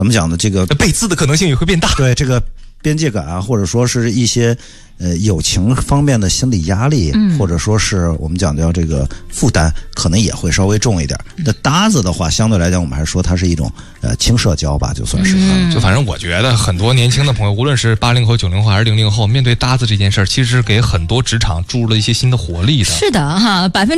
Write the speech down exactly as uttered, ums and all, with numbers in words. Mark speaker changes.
Speaker 1: 怎么讲呢？这个
Speaker 2: 被刺的可能性也会变大。
Speaker 1: 对这个边界感啊，或者说是一些呃友情方面的心理压力，嗯、或者说是我们讲叫这个负担，可能也会稍微重一点。那搭子的话，相对来讲，我们还是说它是一种呃轻社交吧，就算是。
Speaker 2: 嗯、就反正我觉得很多年轻的朋友，无论是八零后、九零后还是零零后，面对搭子这件事儿，其实给很多职场注入了一些新的活力的。
Speaker 3: 是的哈，百分。